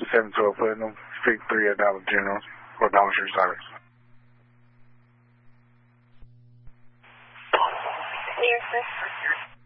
712 Platinum, Street 3 at Dollar General, or Dollar Tree, sorry. Yes, sir.